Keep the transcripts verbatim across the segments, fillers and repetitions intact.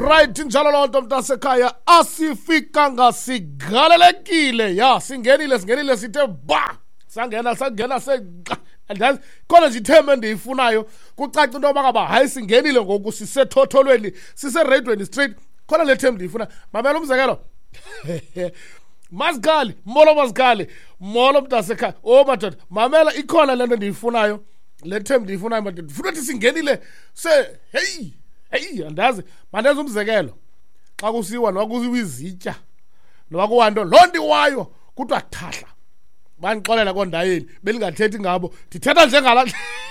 Right, njalo lonto mntasekhaya asifikanga sigalelekile. Ya, singenile singenile sithe ba. Sangena sangena se andazi khona nje itheme endiyifunayo kucaca into bakaba hayi singenile ngoku sisethotholweni siseradweni straight khona le theme ndiyifuna. Mamela umzekelo. Masikali, molo masikali, molo mntasekhaya. Oh madoda, mamela ikhona lento ndiyifunayo. Le theme ndiyifunayo madoda. Ndifuna ukuthi singenile se hey hey andazi mandenza umzekelo xa kusiwa nokusiwa izitya nokuwanto londi wayo kuthiwa thahla bandixolela kondayeni belingathethi ngabo ndithetha njengala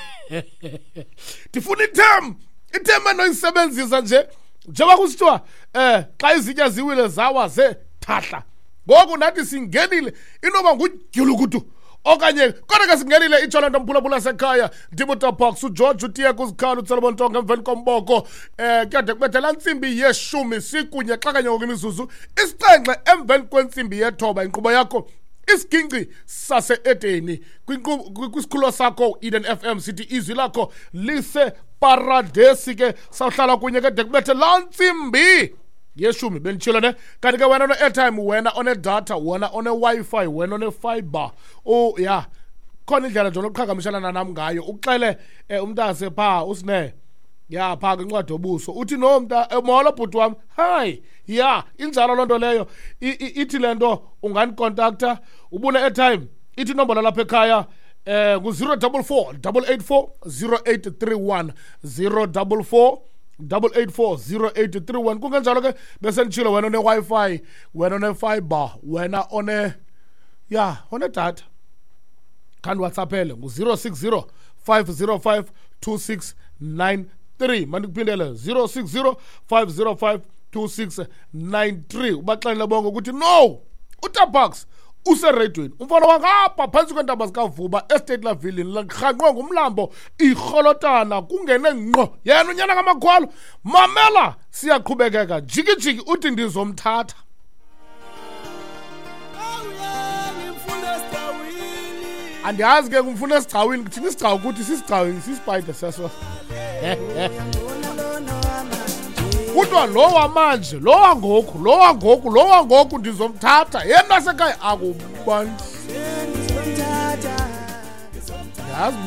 ndifuna itheme itheme enoyisebenzisa nje njengoba kusithiwa eh xa izitya ziwile zawa ze thahla ngoku nathi singenile inoba ngudyulukudu okanye kodwa ke singenile iJolonto mphulaphula sekhaya Ndibutabox uGeorge utiye kuzikhala uTselobontonga emveni komboko eh kade kubethela intsimbi yeshumi sikunye xa kanye ngokwemizuzu isixhenxe emveni kwentsimbi yethoba inkqubo yakho isiginci sase Edeni kwisikhulo sakho Eden F M City izwi lakho lise paradesi ke sawuhlala kunye kade kubethe la ntsimbi yeshumi benitshilo ne kanti ke wena no-airtime wena one-data wena one-Wi-Fi wena one-fiber oh ya khona indlela nje onoqhagamshelana nam ngayo uxele umntase phaa usine ya phaa kwincwadi yobuso uthi no mnta molo bhuti wam hayi ya injalo loo nto leyo ithi le nto unganikontakta ubune-airtime ithi inombolo lapha ekhaya eh ngu-zero double four double eight four zero eight three one zero double four double eight four zero eight three one kungenjalo ke bese nditshilo wena one-Wi-Fi wena one-fiber wena one ya one-data kanti whatsappele ngu-zero six zero five zero five two six nine three mandikuphindele zero six zero five zero five two six nine three ubaxelele bonke ukuthi no uTabox useredweni umfana wangapha phansi kwentaba zikavuba estate laville larhanqwe ngumlambo irholotana kungene ngqo yena unyana kamakhwalo mamela siyaqhubekeka jikijiki uthi ndizomthatha andiyazi ke kumfuna esigcawini kuthini isigcawu ukuthi sisigcawini sispider seso kuthiwa lo wamanje lo wangoku lo wangoku lo wangoku ndizomthatha yena sekhaya akubani yazi